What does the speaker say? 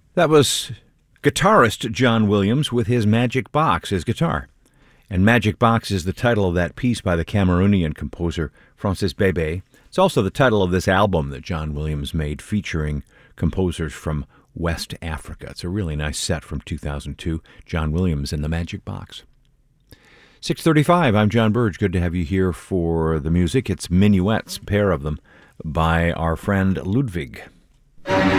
That was guitarist John Williams with his Magic Box, his guitar. And Magic Box is the title of that piece by the Cameroonian composer Francis Bébé. It's also the title of this album that John Williams made featuring composers from West Africa. It's a really nice set from 2002, John Williams and the Magic Box. 6:35, I'm John Burge. Good to have you here for the music. It's Minuets, a pair of them, by our friend Ludwig.